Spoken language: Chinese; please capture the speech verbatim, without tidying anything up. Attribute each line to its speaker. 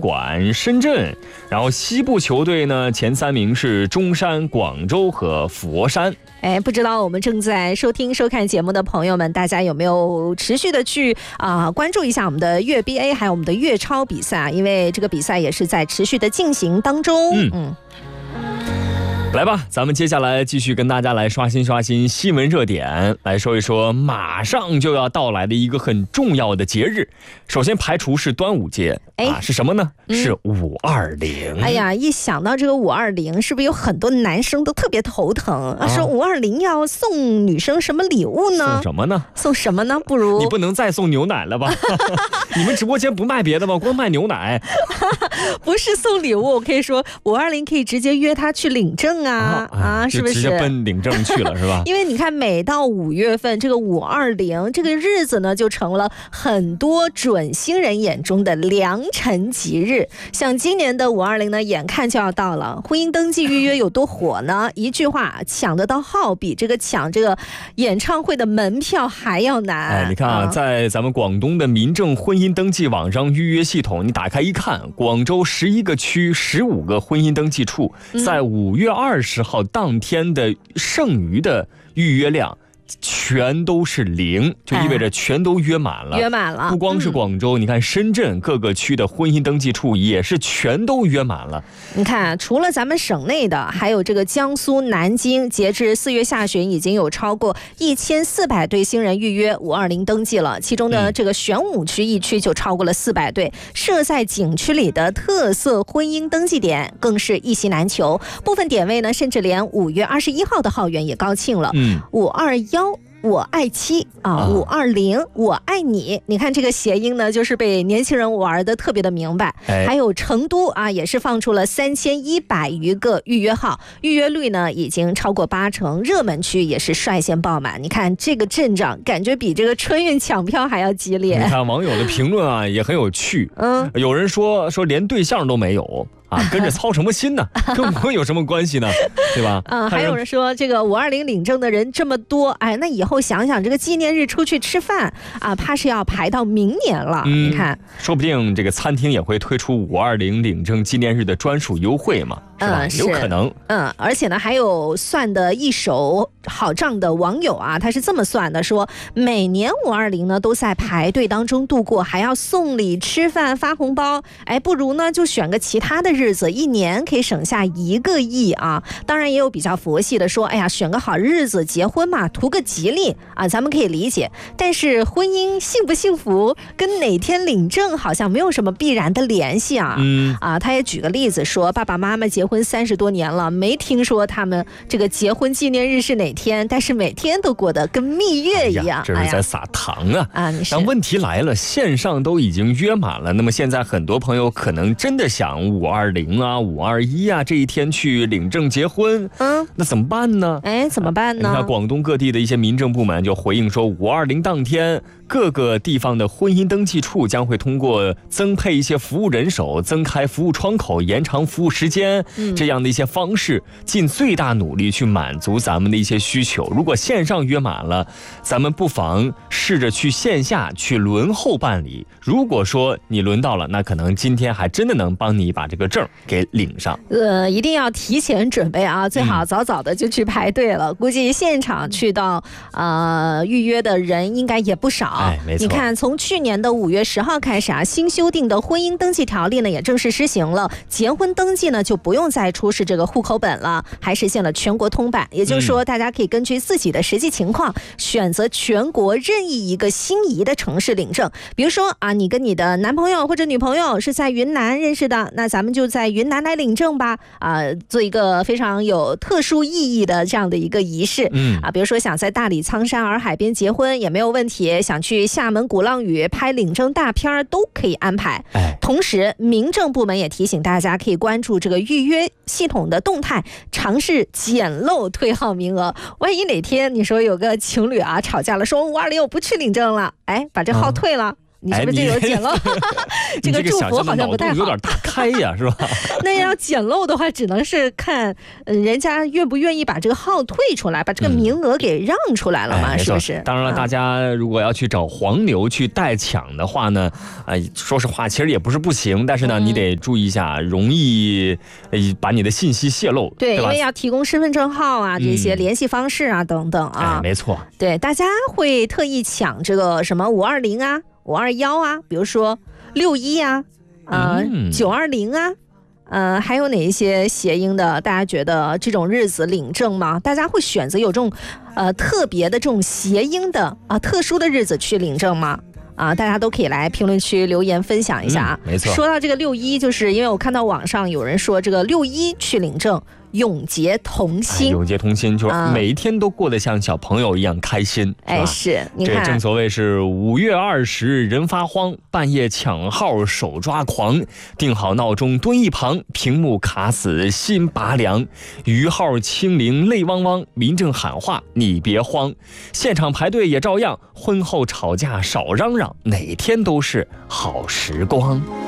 Speaker 1: 莞、深圳。然后西部球队呢，前三名是中山、广州和佛山。
Speaker 2: 哎，不知道我们正在收听收看节目的朋友们，大家有没有持续的去啊、呃、关注一下我们的粤 B A 还有我们的粤超比赛啊？因为这个比赛也是在持续的进行当中。嗯嗯。
Speaker 1: 来吧，咱们接下来继续跟大家来刷新刷新新闻热点，来说一说马上就要到来的一个很重要的节日。首先排除是端午节，哎、啊，是什么呢？嗯、是五二零。
Speaker 2: 哎呀，一想到这个五二零，是不是有很多男生都特别头疼啊？说五二零要送女生什么礼物呢？
Speaker 1: 送什么呢？
Speaker 2: 送什么呢？不如
Speaker 1: 你不能再送牛奶了吧？你们直播间不卖别的吗？光卖牛奶。
Speaker 2: 不是送礼物，我可以说五二零可以直接约他去领证啊、哦、啊，是不是？
Speaker 1: 直接奔领证去了是吧？
Speaker 2: 因为你看，每到五月份，这个五二零这个日子呢，就成了很多准新人眼中的良辰吉日。像今年的五二零呢，眼看就要到了，婚姻登记预约有多火呢？一句话，抢得到号比这个抢这个演唱会的门票还要难。
Speaker 1: 哎，你看啊，在咱们广东的民政婚姻登记网上预约系统，你打开一看，广州十一个区十五个婚姻登记处，在五月二十号当天的剩余的预约量全都是零，就意味着全都约满了。
Speaker 2: 约满了，
Speaker 1: 不光是广州，嗯、你看深圳各个区的婚姻登记处也是全都约满了。
Speaker 2: 你看，除了咱们省内的，还有这个江苏南京，截至四月下旬已经有超过一千四百对新人预约五二零登记了。其中呢，这个玄武区一区就超过了四百对，设在景区里的特色婚姻登记点更是一席难求。部分点位呢，甚至连五月二十一号的号源也高庆了。嗯，五二幺。我爱妻啊，五二零我爱你，你看这个谐音呢，就是被年轻人玩的特别的明白。哎、还有成都啊，也是放出了三千一百余个预约号，预约率呢已经超过八成，热门区也是率先爆满。你看这个阵仗，感觉比这个春运抢票还要激烈。
Speaker 1: 你看网友的评论啊，也很有趣。嗯，有人说说连对象都没有。啊，跟着操什么心呢？跟我们有什么关系呢？对吧？
Speaker 2: 嗯，还有人说这个五二零领证的人这么多，哎，那以后想想这个纪念日出去吃饭啊，怕是要排到明年了。嗯、你看，
Speaker 1: 说不定这个餐厅也会推出五二零领证纪念日的专属优惠嘛，是吧？嗯、是有可能。
Speaker 2: 嗯，而且呢，还有算的一手好账的网友啊，他是这么算的，说每年五二零呢都在排队当中度过，还要送礼、吃饭、发红包，哎，不如呢就选个其他的日子，一年可以省下一个亿啊！当然也有比较佛系的说，哎呀，选个好日子结婚嘛，图个吉利啊，咱们可以理解。但是婚姻幸不幸福跟哪天领证好像没有什么必然的联系啊。嗯啊，他也举个例子说，爸爸妈妈结婚三十多年了，没听说他们这个结婚纪念日是哪天，但是每天都过得跟蜜月一样。
Speaker 1: 哎、这是在撒糖啊！
Speaker 2: 啊，你是。
Speaker 1: 但问题来了，线上都已经约满了，那么现在很多朋友可能真的想五二零啊、五二一啊这一天去领证结婚，嗯，那怎么办呢？
Speaker 2: 哎，怎么办呢？
Speaker 1: 你看广东各地的一些民政部门就回应说，五二零当天，各个地方的婚姻登记处将会通过增配一些服务人手、增开服务窗口、延长服务时间、嗯、这样的一些方式，尽最大努力去满足咱们的一些需求。如果线上约满了，咱们不妨试着去线下去轮候办理。如果说你轮到了，那可能今天还真的能帮你把这个证给领上。
Speaker 2: 呃，一定要提前准备啊，最好早早的就去排队了。嗯、估计现场去到呃预约的人应该也不少。
Speaker 1: 哎，没错。
Speaker 2: 你看，从去年的五月十号开始啊，新修订的婚姻登记条例呢也正式施行了，结婚登记呢就不用再出示这个户口本了，还实现了全国通办。也就是说，大家可以根据自己的实际情况，选择全国任意一个心仪的城市领证。比如说啊，你跟你的男朋友或者女朋友是在云南认识的，那咱们就在云南来领证吧，啊，做一个非常有特殊意义的这样的一个仪式。嗯啊，比如说想在大理苍山洱海边结婚也没有问题，想去厦门鼓浪屿拍领证大片都可以安排。哎，同时民政部门也提醒大家可以关注这个预约系统的动态，尝试捡漏退号名额。万一哪天你说有个情侣啊吵架了，说五二零我不去领证了，哎，把这号退了。嗯，你是不是就有捡漏？
Speaker 1: 这
Speaker 2: 个祝福好像不太好。
Speaker 1: 有点大， 猜呀，是吧？
Speaker 2: 那要捡漏的话，只能是看、呃、人家愿不愿意把这个号退出来，把这个名额给让出来了嘛，
Speaker 1: 嗯、
Speaker 2: 是不是？
Speaker 1: 当然了，
Speaker 2: 啊、
Speaker 1: 大家如果要去找黄牛去代抢的话呢，呃，说实话，其实也不是不行，但是呢，嗯、你得注意一下，容易呃把你的信息泄露，
Speaker 2: 对，
Speaker 1: 对吧？
Speaker 2: 因为要提供身份证号啊，这些联系方式啊、嗯、等等啊，
Speaker 1: 哎，没错。
Speaker 2: 对，大家会特意抢这个什么五二零啊、五二一啊，比如说六一啊、呃九二零啊。呃，还有哪一些谐音的？大家觉得这种日子领证吗？大家会选择有这种，呃，特别的这种谐音的啊、呃，特殊的日子去领证吗？啊，大家都可以来评论区留言分享一下啊、
Speaker 1: 嗯。没错。
Speaker 2: 说到这个六一，就是因为我看到网上有人说这个六一去领证。永结同心、
Speaker 1: 哎、永结同心，就是每一天都过得像小朋友一样开心。
Speaker 2: 哎、嗯，是，你看，
Speaker 1: 这正所谓是五月二十日人发慌，半夜抢号手抓狂，定好闹钟蹲一旁，屏幕卡死心拔凉，余号清零泪汪汪，民政喊话你别慌，现场排队也照样，婚后吵架少嚷嚷，哪天都是好时光。